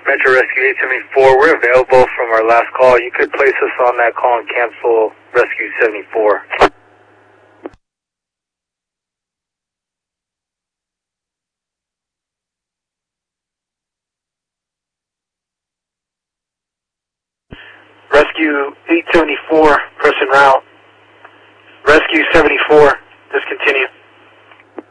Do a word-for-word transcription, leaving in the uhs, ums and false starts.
Metro Rescue eight seventy-four, we're available from our last call. You could place us on that call and cancel Rescue seventy-four. Rescue eight seventy-four, press en route. Rescue seventy-four, discontinue.